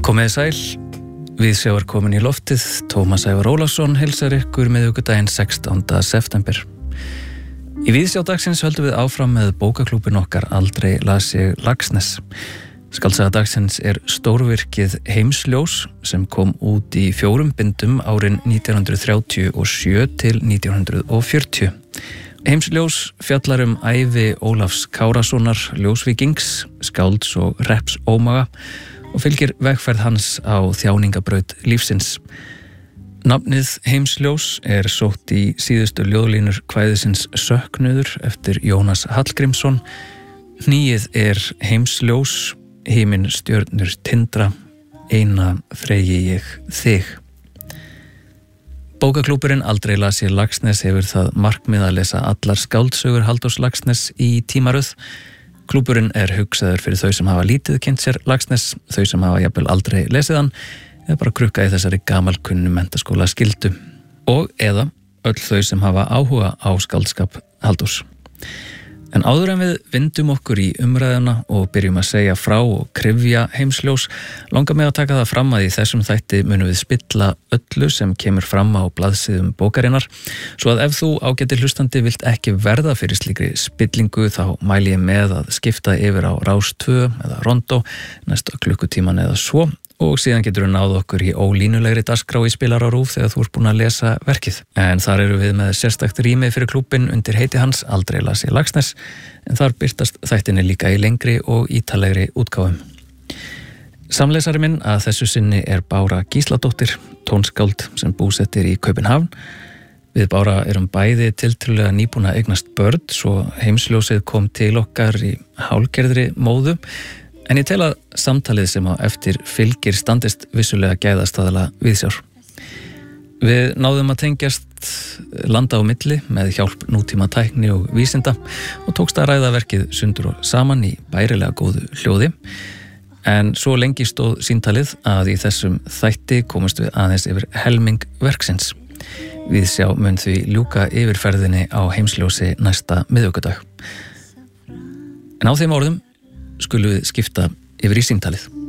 Komið sæl, Viðsjá komin í loftið, Tómas Ævar Ólafsson heilsar ykkur miðvikudaginn 16. september. Í Viðsjá dagsins höldum við áfram með bókaklúbbin okkar Aldrei las ég Laxness. Skaldsaga dagsins stórvirkið Heimsljós sem kom út í 4 bindum árin 1937 til 1940. Heimsljós fjallar ævi Ólafs Kárasonar, ljósvíkings, skálds og repps ómaga og fylgir vegferð hans á þjáningabraut lífsins. Nafnið Heimsljós sótt í síðustu ljóðlínur kvæðisins Söknuður eftir Jónas Hallgrímsson. Hnýið Heimsljós, himinn stjörnur tindra, eina freygi ég þig. Bókaklúbburinn Aldrei las ég Laxness hefur það markmið að lesa allar skáldsögur Halldórs Laxness í tímaröð. Klúbburinn hugsaður fyrir þau sem hafa lítið kynnt sér Laxness, þau sem hafa jafnvel aldrei lesið hann, eða bara krukka í þessari gamalkunnu menntaskóla skildu, og eða öll þau sem hafa áhuga á skáldskap Halldórs. En áður en við vindum okkur í umræðuna og byrjum að segja frá og kryfja Heimsljós, langar mig að taka það fram að í þessum þætti munum við spilla öllu sem kemur fram á blaðsíðum bókarinnar, svo að ef þú ágæti hlustandi vilt ekki verða fyrir slíkri spillingu þá mæli ég með að skipta yfir á Rás 2 eða Rondó næsta klukkutíman eða svo, og síðan getur við náð okkur í ólínulegri dagskrá í Spilar á RÚV þegar þú ert búin að lesa verkið. En þar við með sérstakt rými fyrir klúbbinn undir heiti hans Aldrei las ég Laxness, en þar birtast þættinni líka í lengri og ítalegri útgáfum. Samlesari minn að þessu sinni Bára Gísladóttir, tónskáld sem búsettir í Kaupmannahöfn. Við Bára bæði tiltölulega nýbúin að eignast börn, svo Heimsljósið kom til okkar í hálfgerðri móðu. En ég tel að samtalið sem á eftir fylgir standist vissulega gæðastaðala Viðsjár. Við náðum að tengjast landa á milli með hjálp nútíma tækni og vísinda og tókst að ræða verkið sundur og saman í bærilega góðu hljóði. En svo lengi stóð síntalið að í þessum þætti komumst við aðeins yfir helming verksins. Viðsjá mun því ljúka yfirferðinni á Heimsljósi næsta miðvikudag. En á þeim orðum skulum við skipta yfir í síntalið.